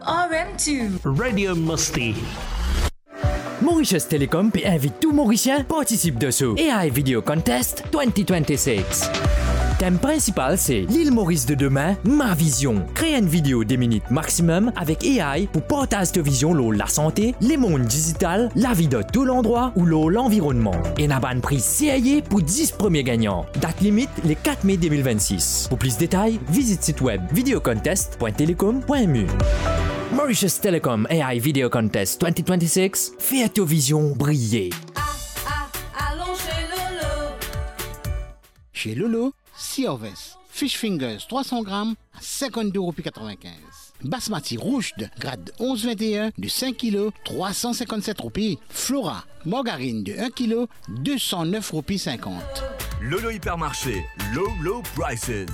RM2 Radio Musty. Mauritius Telecom invite tout Mauricien participe de ce AI Video Contest 2026. Thème principal c'est l'île Maurice de demain, ma vision. Créer une vidéo 10 minutes maximum avec AI pour partager ta vision sur la santé, les mondes digital, la vie de tout l'endroit ou l'environnement. Et n'a ban prix CIA pour 10 premiers gagnants. Date limite le 4 mai 2026. Pour plus de détails, visite site web videocontest.telecom.mu. Mauritius Telecom AI Video Contest 2026, fais ta vision briller. Allons chez Lolo. Chez Lolo, Sea Harvest, Fish Fingers 300 grammes à 52,95 €. Basmati rouge de grade 11-21 de 5 kg, 357 roupies. Flora, margarine de 1 kg, 209,50 €. Lolo Hypermarché, low prices.